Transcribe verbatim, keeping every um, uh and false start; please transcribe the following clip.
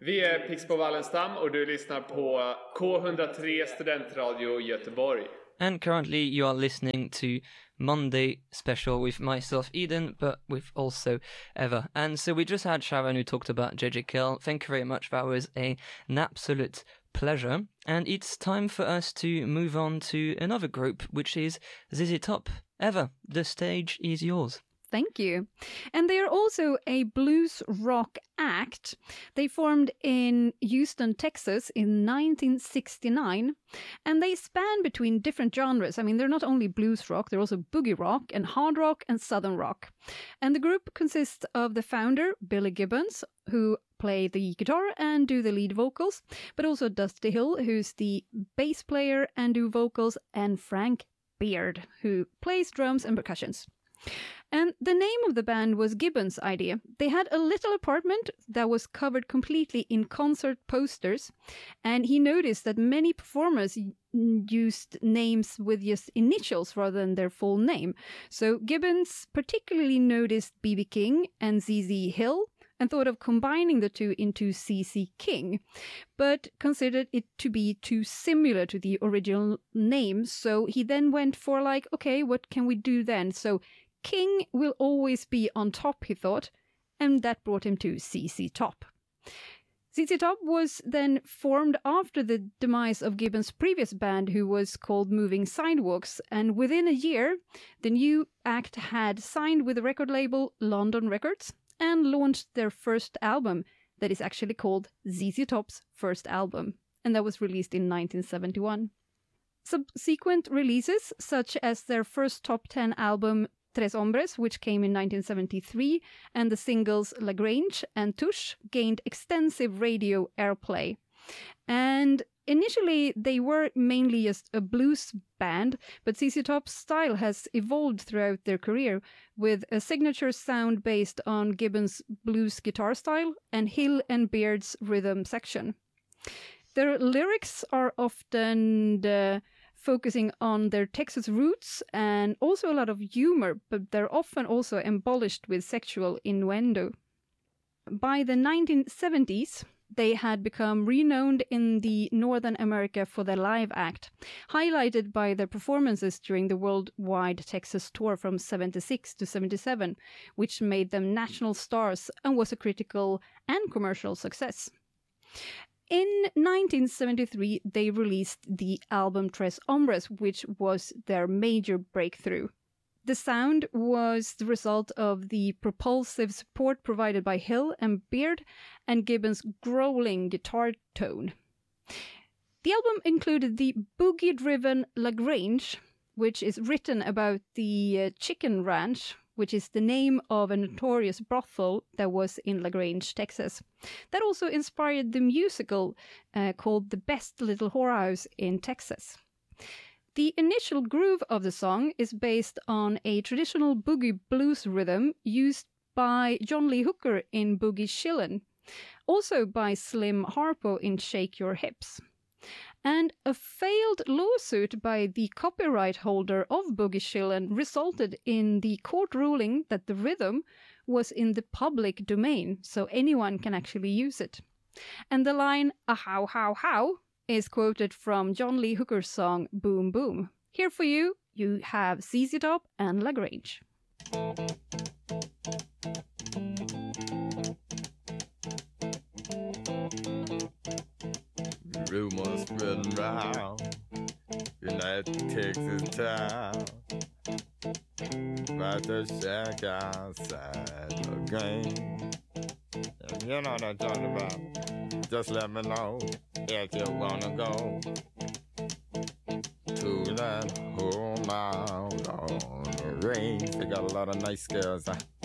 Vi är Pixbo Wallenstam och du lyssnar på K one oh three Studentradio Göteborg. And currently you are listening to Monday Special with myself, Eden, but with also Eva. And so we just had Sharon who talked about J J Cale. Thank you very much. That was a, an absolute pleasure. And it's time for us to move on to another group, which is Z Z Top. Eva, the stage is yours. Thank you. And they are also a blues rock act. They formed in Houston, Texas in nineteen sixty-nine, and they span between different genres. I mean, they're not only blues rock, they're also boogie rock and hard rock and southern rock. And the group consists of the founder, Billy Gibbons, who play the guitar and do the lead vocals, but also Dusty Hill, who's the bass player and do vocals, and Frank Beard, who plays drums and percussions. And the name of the band was Gibbons' idea. They had a little apartment that was covered completely in concert posters, and he noticed that many performers used names with just initials rather than their full name. So Gibbons particularly noticed B B King and Z Z Hill and thought of combining the two into C C King, but considered it to be too similar to the original name. So he then went for like, okay, what can we do then? So King will always be on top, he thought, and that brought him to Z Z Top. Z Z Top was then formed after the demise of Gibbons' previous band, who was called Moving Sidewalks, and within a year, the new act had signed with the record label London Records and launched their first album that is actually called Z Z Top's First Album, and that was released in nineteen seventy-one. Subsequent releases, such as their first top ten album Tres Hombres, which came in nineteen seventy-three, and the singles Lagrange and Touche, gained extensive radio airplay. And initially, they were mainly just a blues band, but Z Z Top's style has evolved throughout their career, with a signature sound based on Gibbons' blues guitar style and Hill and Beard's rhythm section. Their lyrics are often uh, focusing on their Texas roots and also a lot of humor, but they're often also embellished with sexual innuendo. By the nineteen seventies, they had become renowned in the Northern America for their live act, highlighted by their performances during the worldwide Texas tour from seventy-six to seventy-seven, which made them national stars and was a critical and commercial success. In nineteen seventy-three, they released the album Tres Hombres, which was their major breakthrough. The sound was the result of the propulsive support provided by Hill and Beard and Gibbons' growling guitar tone. The album included the boogie-driven Lagrange, which is written about the uh, Chicken Ranch, which is the name of a notorious brothel that was in Lagrange, Texas. That also inspired the musical uh, called The Best Little Whorehouse in Texas. The initial groove of the song is based on a traditional boogie blues rhythm used by John Lee Hooker in Boogie Shillin', also by Slim Harpo in Shake Your Hips. And a failed lawsuit by the copyright holder of Boogie Shillin' resulted in the court ruling that the rhythm was in the public domain, so anyone can actually use it. And the line, "a how how how," is quoted from John Lee Hooker's song Boom Boom. Here for you, you have Z Z Top and Lagrange. Rumors spreading round United Texas town about the shack outside the game. If you know what I'm talking about, just let me know if you wanna go to that home out on the range. They got a lot of nice girls. Huh?